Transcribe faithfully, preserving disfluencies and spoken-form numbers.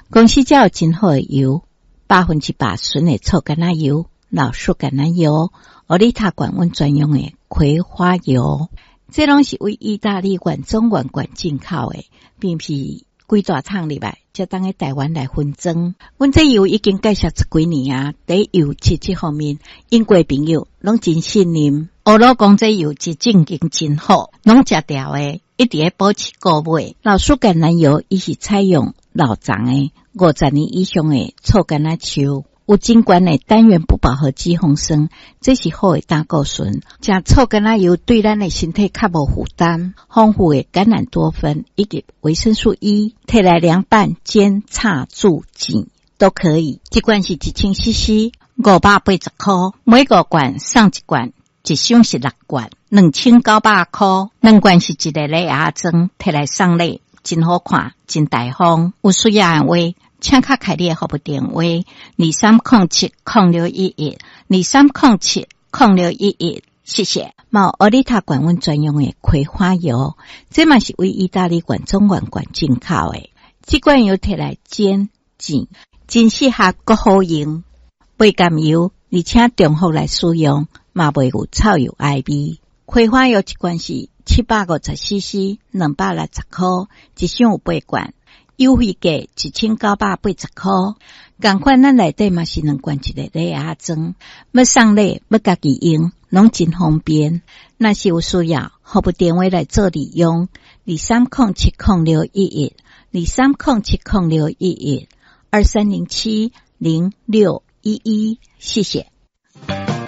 公司才有真好的油，百分之百纯的臭橄榄油、老树橄榄油、奥利塔管温专用的葵花油，这拢是为意大利原装原罐进口的，并不是规大厂里来，才当喺台湾来分装。阮这油已经介绍十几年啊，在油质这方面，英国朋友拢真信任。欧罗讲这油质正经真好，拢食掉的，一直在保持高位。老树橄榄油伊是采用老长的五十年以上的臭橄榄树，有真悬的单元不饱和脂肪酸，这是好的胆固醇。食臭橄榄油对咱的身体较无负担，丰富的橄榄多酚以及维生素 E， 摕来凉拌、煎、炒、煮、煎都可以。一罐是一千 C C， 五百八十块，每个罐送一罐。一箱是六罐，两千九百块。两罐是一个礼盒装，摕来送礼，真好看，真大方。有需要的话，请卡开你的服务电话：二三零七零六一一，二三零七零六一一。谢谢。毛奥利塔管温专用的葵花油，这嘛是为意大利原装原罐进口的。这罐油摕来煎、煎，真适合搁好用。不甘油，而且重复来使用。嘛袂有臭油爱味，葵花油一罐是七百五十 C C， 两百六十块，一箱有八罐，优惠价一千九百八十块。同款咱内底嘛是两罐一个礼盒装，要送礼要家己用，拢真方便。若是有需要，服务电话来做利用：二三零七零六一一，二三零七零六一一，二三零七零六一一。谢谢。